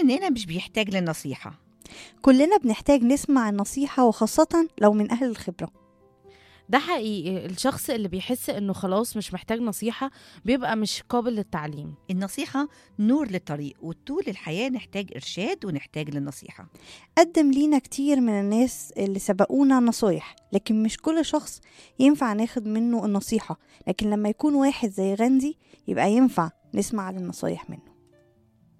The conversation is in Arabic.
مننا مش بيحتاج للنصيحة؟ كلنا بنحتاج نسمع النصيحة، وخاصة لو من أهل الخبرة. ده حقيقي، الشخص اللي بيحس انه خلاص مش محتاج نصيحة بيبقى مش قابل للتعليم. النصيحة نور للطريق، وطول الحياة نحتاج إرشاد ونحتاج للنصيحة. قدم لينا كتير من الناس اللي سبقونا نصايح، لكن مش كل شخص ينفع ناخد منه النصيحة. لكن لما يكون واحد زي غاندي يبقى ينفع نسمع للنصايح منه.